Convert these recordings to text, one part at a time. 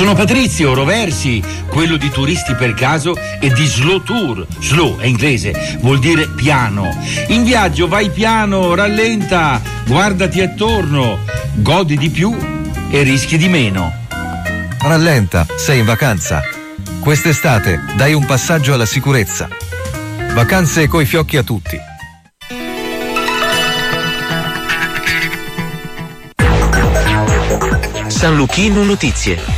Sono Patrizio Roversi, quello di Turisti per Caso e di Slow Tour. Slow è inglese, vuol dire piano. In viaggio vai piano, rallenta, guardati attorno, godi di più e rischi di meno. Rallenta, sei in vacanza. Quest'estate dai un passaggio alla sicurezza. Vacanze coi fiocchi a tutti. San Luchino Notizie.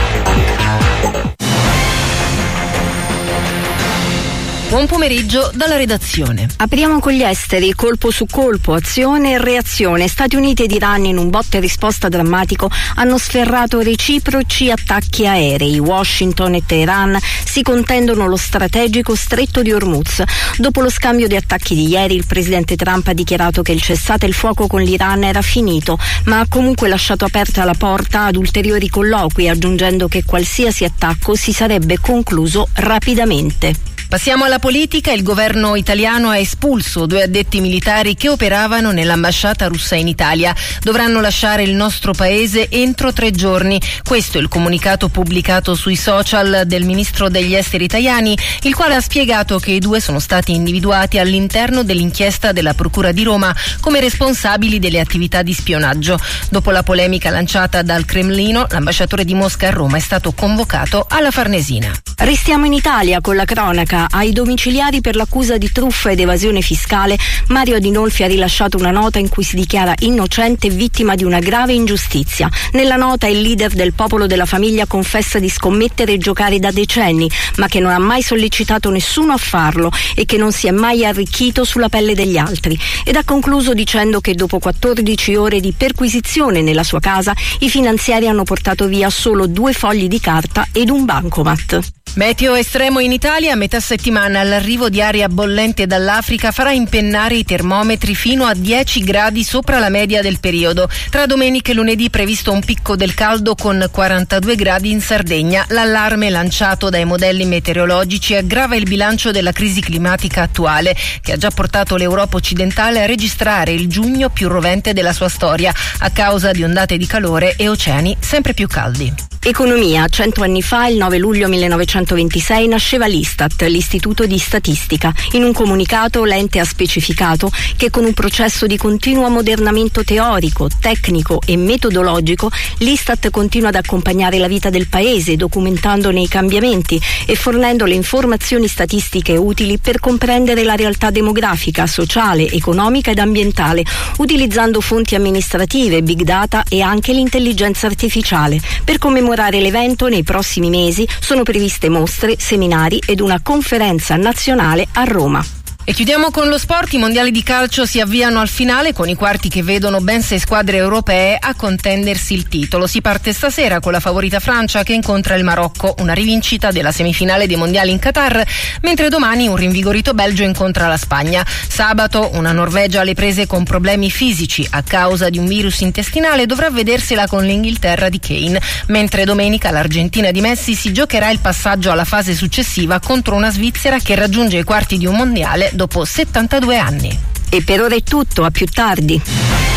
Buon pomeriggio dalla redazione. Apriamo con gli esteri, colpo su colpo, azione e reazione. Stati Uniti ed Iran in un botta e risposta drammatico hanno sferrato reciproci attacchi aerei. Washington e Teheran si contendono lo strategico stretto di Hormuz. Dopo lo scambio di attacchi di ieri, il presidente Trump ha dichiarato che il cessate il fuoco con l'Iran era finito, ma ha comunque lasciato aperta la porta ad ulteriori colloqui, aggiungendo che qualsiasi attacco si sarebbe concluso rapidamente. Passiamo alla politica. Il governo italiano ha espulso 2 addetti militari che operavano nell'ambasciata russa in Italia. Dovranno lasciare il nostro paese entro 3 giorni. Questo è il comunicato pubblicato sui social del ministro degli esteri Tajani, il quale ha spiegato che i 2 sono stati individuati all'interno dell'inchiesta della Procura di Roma come responsabili delle attività di spionaggio. Dopo la polemica lanciata dal Cremlino, l'ambasciatore di Mosca a Roma è stato convocato alla Farnesina. Restiamo in Italia con la cronaca. Ai domiciliari per l'accusa di truffa ed evasione fiscale, Mario Adinolfi ha rilasciato una nota in cui si dichiara innocente e vittima di una grave ingiustizia. Nella nota il leader del Popolo della Famiglia confessa di scommettere e giocare da decenni, ma che non ha mai sollecitato nessuno a farlo e che non si è mai arricchito sulla pelle degli altri. Ed ha concluso dicendo che dopo 14 ore di perquisizione nella sua casa, i finanziari hanno portato via solo 2 fogli di carta ed un bancomat. Meteo estremo in Italia. A metà settimana l'arrivo di aria bollente dall'Africa farà impennare i termometri fino a 10 gradi sopra la media del periodo. Tra domenica e lunedì previsto un picco del caldo con 42 gradi in Sardegna. L'allarme lanciato dai modelli meteorologici aggrava il bilancio della crisi climatica attuale, che ha già portato l'Europa occidentale a registrare il giugno più rovente della sua storia a causa di ondate di calore e oceani sempre più caldi. Economia. 100 anni fa, il 9 luglio 1926, nasceva l'Istat, l'Istituto di Statistica. In un comunicato l'ente ha specificato che con un processo di continuo ammodernamento teorico, tecnico e metodologico, l'Istat continua ad accompagnare la vita del paese, documentandone i cambiamenti e fornendo le informazioni statistiche utili per comprendere la realtà demografica, sociale, economica ed ambientale, utilizzando fonti amministrative, big data e anche l'intelligenza artificiale. Per commemorare l'evento, nei prossimi mesi sono previste mostre, seminari ed una conferenza nazionale a Roma. E chiudiamo con lo sport. I mondiali di calcio si avviano al finale con i quarti che vedono ben 6 squadre europee a contendersi il titolo. Si parte stasera con la favorita Francia che incontra il Marocco, una rivincita della semifinale dei mondiali in Qatar, mentre domani un rinvigorito Belgio incontra la Spagna. Sabato una Norvegia alle prese con problemi fisici a causa di un virus intestinale dovrà vedersela con l'Inghilterra di Kane, mentre domenica l'Argentina di Messi si giocherà il passaggio alla fase successiva contro una Svizzera che raggiunge i quarti di un mondiale dopo 72 anni. E per ora è tutto, a più tardi.